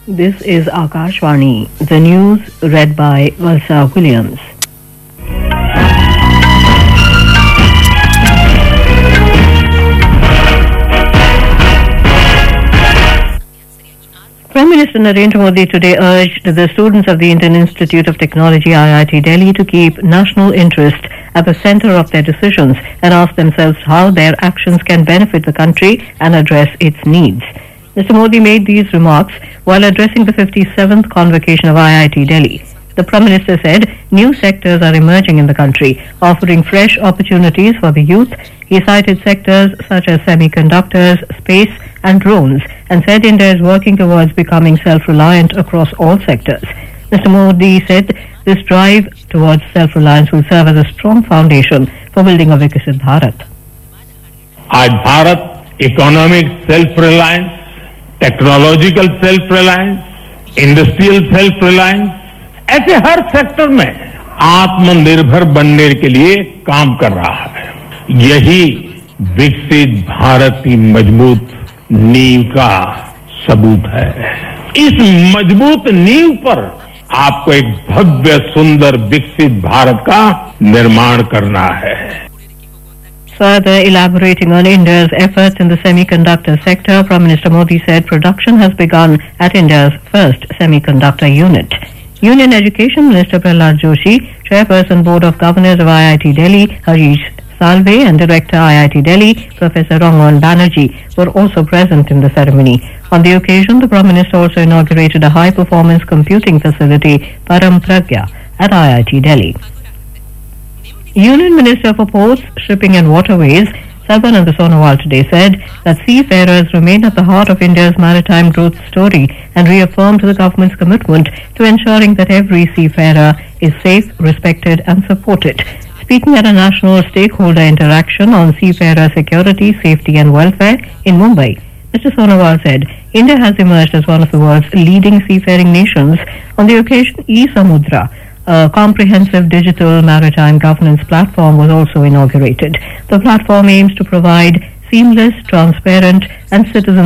This is Akashvani. The news read by Valsa Williams. Prime Minister Narendra Modi today urged the students of the Indian Institute of Technology IIT Delhi to keep national interest at the center of their decisions and ask themselves how their actions can benefit the country and address its needs. Mr. Modi made these remarks while addressing the 57th convocation of IIT Delhi. The Prime Minister said new sectors are emerging in the country, offering fresh opportunities for the youth. He cited sectors such as semiconductors, space and drones and said India is working towards becoming self-reliant across all sectors. Mr. Modi said this drive towards self-reliance will serve as a strong foundation for building a Viksit Bharat. आज Bharat economic self reliance, technological self reliance, industrial self reliance, ऐसे हर sector में आत्मनिर्भर बनने के लिए काम कर रहा है। यही विकसित भारत की मजबूत नींव का सबूत है। इस मजबूत नींव पर आपको एक भव्य सुंदर विकसित भारत का निर्माण करना है। Further elaborating on India's efforts in the semiconductor sector, Prime Minister Modi said production has begun at India's first semiconductor unit. Union Education Minister Prahlad Joshi, Chairperson Board of Governors of IIT Delhi, Harish Salve, and Director IIT Delhi, Professor Rangan Banerjee, were also present in the ceremony. On the occasion, the Prime Minister also inaugurated a high-performance computing facility, Param Pragya, at IIT Delhi. Union Minister for Ports, Shipping and Waterways, Sarbananda Sonowal today said that seafarers remain at the heart of India's maritime growth story and reaffirmed the government's commitment to ensuring that every seafarer is safe, respected and supported. Speaking at a national stakeholder interaction on seafarer security, safety and welfare in Mumbai, Mr. Sonowal said India has emerged as one of the world's leading seafaring nations. On the occasion, eSamudra, a comprehensive digital maritime governance platform, was also inaugurated. The platform aims to provide seamless, transparent and citizen